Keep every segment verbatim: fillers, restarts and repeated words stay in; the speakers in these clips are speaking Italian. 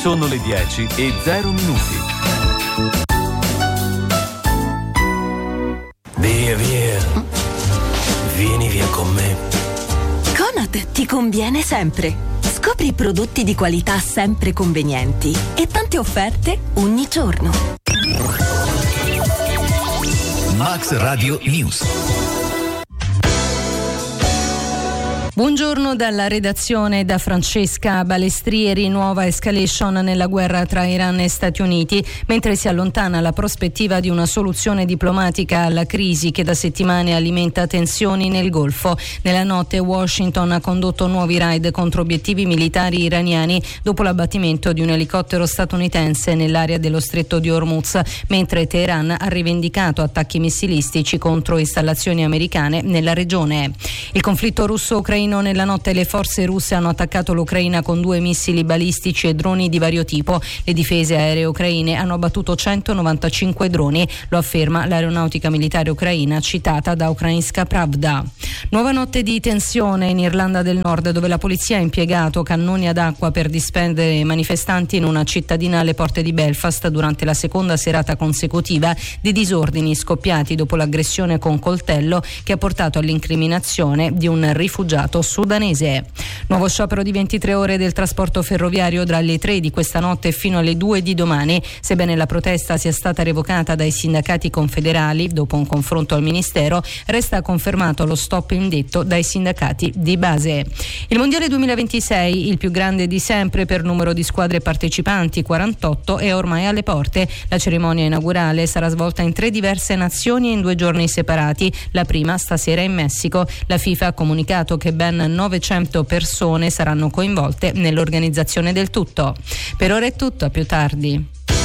Sono le dieci e zero minuti. Via, via. Vieni via con me. Conad ti conviene sempre. Scopri prodotti di qualità sempre convenienti e tante offerte ogni giorno. Max Radio News. Buongiorno dalla redazione, da Francesca Balestrieri. Nuova escalation nella guerra tra Iran e Stati Uniti, mentre si allontana la prospettiva di una soluzione diplomatica alla crisi che da settimane alimenta tensioni nel Golfo. Nella notte Washington ha condotto nuovi raid contro obiettivi militari iraniani dopo l'abbattimento di un elicottero statunitense nell'area dello stretto di Hormuz, mentre Teheran ha rivendicato attacchi missilistici contro installazioni americane nella regione. Il conflitto russo-ucraino. Nella notte le forze russe hanno attaccato l'Ucraina con due missili balistici e droni di vario tipo. Le difese aeree ucraine hanno abbattuto centonovantacinque droni, lo afferma l'aeronautica militare ucraina citata da Ukrainska Pravda. Nuova notte di tensione in Irlanda del Nord, dove la polizia ha impiegato cannoni ad acqua per disperdere i manifestanti in una cittadina alle porte di Belfast durante la seconda serata consecutiva di disordini scoppiati dopo l'aggressione con coltello che ha portato all'incriminazione di un rifugiato sudanese. Nuovo sciopero di ventitré ore del trasporto ferroviario dalle tre di questa notte fino alle due di domani. Sebbene la protesta sia stata revocata dai sindacati confederali dopo un confronto al Ministero, resta confermato lo stop indetto dai sindacati di base. Il Mondiale duemilaventisei, il più grande di sempre per numero di squadre partecipanti, quarantotto, è ormai alle porte. La cerimonia inaugurale sarà svolta in tre diverse nazioni e in due giorni separati. La prima stasera in Messico. La FIFA ha comunicato che ben novecento persone saranno coinvolte nell'organizzazione del tutto. Per ora è tutto, a più tardi.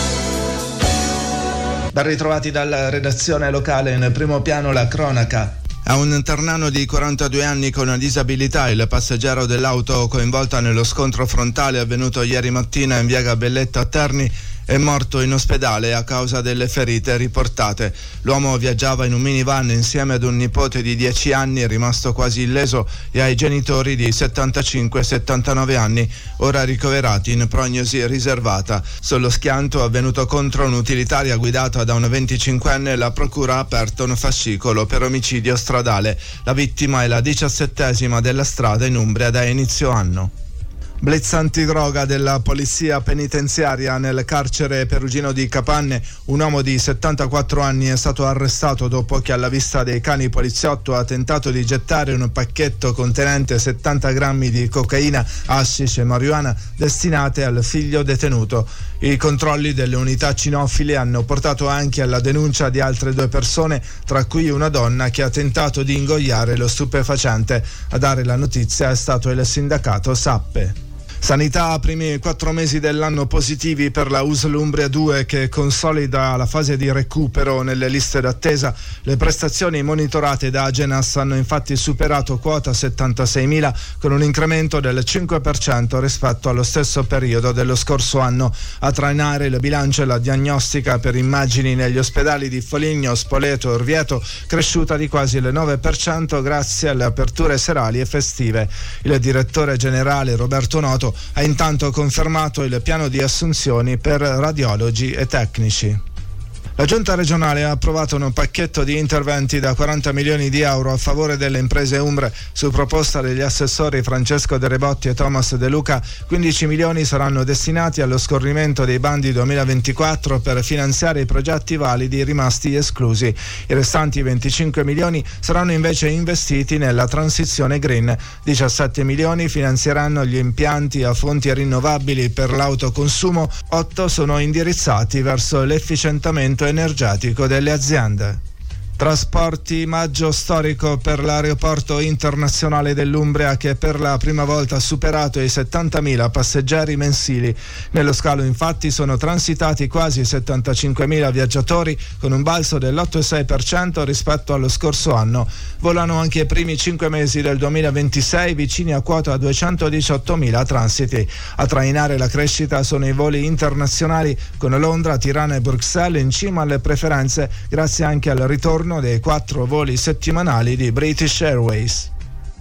Ben ritrovati dalla redazione locale. In primo piano la cronaca. A un ternano di quarantadue anni con una disabilità, il passeggero dell'auto coinvolta nello scontro frontale avvenuto ieri mattina in via Gabelletta a Terni è morto in ospedale a causa delle ferite riportate. L'uomo viaggiava in un minivan insieme ad un nipote di dieci anni, rimasto quasi illeso, e ai genitori di settantacinque e settantanove anni, ora ricoverati in prognosi riservata. Sullo schianto avvenuto contro un'utilitaria guidata da un venticinquenne, la procura ha aperto un fascicolo per omicidio stradale. La vittima è la diciassettesima della strada in Umbria da inizio anno. Blitz antidroga della polizia penitenziaria nel carcere perugino di Capanne. Un uomo di settantaquattro anni è stato arrestato dopo che alla vista dei cani poliziotto ha tentato di gettare un pacchetto contenente settanta grammi di cocaina, hashish e marijuana destinate al figlio detenuto. I controlli delle unità cinofile hanno portato anche alla denuncia di altre due persone, tra cui una donna che ha tentato di ingoiare lo stupefacente. A dare la notizia è stato il sindacato Sappe. Sanità, primi quattro mesi dell'anno positivi per la U S L Umbria due, che consolida la fase di recupero nelle liste d'attesa. Le prestazioni monitorate da Agenas hanno infatti superato quota settantaseimila, con un incremento del cinque per cento rispetto allo stesso periodo dello scorso anno. A trainare il bilancio è la diagnostica per immagini negli ospedali di Foligno, Spoleto e Orvieto, cresciuta di quasi il nove per cento grazie alle aperture serali e festive. Il direttore generale Roberto Noto ha intanto confermato il piano di assunzioni per radiologi e tecnici. La Giunta regionale ha approvato un pacchetto di interventi da quaranta milioni di euro a favore delle imprese umbre. Su proposta degli assessori Francesco De Rebotti e Thomas De Luca, quindici milioni saranno destinati allo scorrimento dei bandi duemilaventiquattro per finanziare i progetti validi rimasti esclusi. I restanti venticinque milioni saranno invece investiti nella transizione green. diciassette milioni finanzieranno gli impianti a fonti rinnovabili per l'autoconsumo, otto sono indirizzati verso l'efficientamento energetico delle aziende. Trasporti, maggio storico per l'aeroporto internazionale dell'Umbria, che per la prima volta ha superato i settantamila passeggeri mensili. Nello scalo infatti sono transitati quasi settantacinquemila viaggiatori, con un balzo dell'otto virgola sei per cento rispetto allo scorso anno. Volano anche i primi cinque mesi del duemilaventisei vicini a quota duecentodiciottomila transiti. A trainare la crescita sono i voli internazionali, con Londra, Tirana e Bruxelles in cima alle preferenze, grazie anche al ritorno dei quattro voli settimanali di British Airways.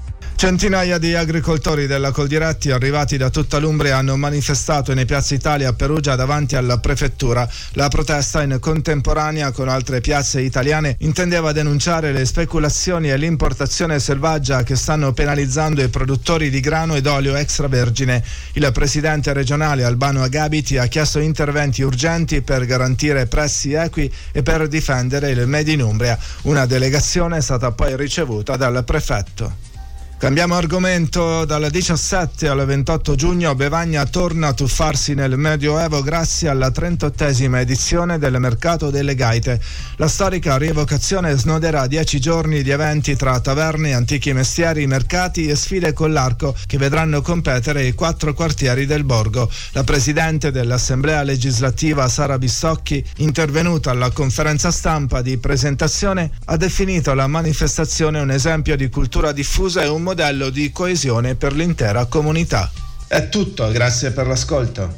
Centinaia di agricoltori della Coldiretti arrivati da tutta l'Umbria hanno manifestato in Piazza Italia a Perugia davanti alla prefettura. La protesta, in contemporanea con altre piazze italiane, intendeva denunciare le speculazioni e l'importazione selvaggia che stanno penalizzando i produttori di grano ed olio extravergine. Il presidente regionale Albano Agabiti ha chiesto interventi urgenti per garantire prezzi equi e per difendere il Made in Umbria. Una delegazione è stata poi ricevuta dal prefetto. Cambiamo argomento. Dal diciassette al ventotto giugno Bevagna torna a tuffarsi nel Medioevo grazie alla trentottesima edizione del Mercato delle Gaite. La storica rievocazione snoderà dieci giorni di eventi tra taverne, antichi mestieri, mercati e sfide con l'arco che vedranno competere i quattro quartieri del borgo. La presidente dell'Assemblea legislativa Sara Bistocchi, intervenuta alla conferenza stampa di presentazione, ha definito la manifestazione un esempio di cultura diffusa e un modello di coesione per l'intera comunità. È tutto, grazie per l'ascolto.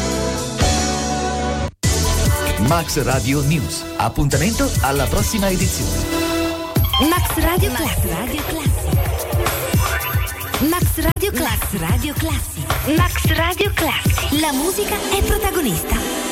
Max Radio News. Appuntamento alla prossima edizione. Max Radio Classic. Radio Classic. Max Radio Classic. Radio Classic. Max Radio Classic. La musica è protagonista.